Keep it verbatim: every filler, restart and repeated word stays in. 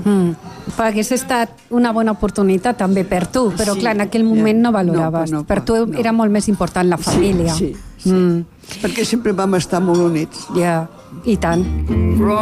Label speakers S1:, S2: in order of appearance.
S1: Mm. Però hagués estat una bona oportunitat també per tu, però
S2: Sí,
S1: clar, en aquell moment
S2: ja.
S1: no valoraves.
S2: No, no,
S1: per tu
S2: no.
S1: era molt més important la família.
S2: Sí, sí, sí.
S1: Mm.
S2: Perquè sempre vam estar molt units.
S1: Ja, i tant.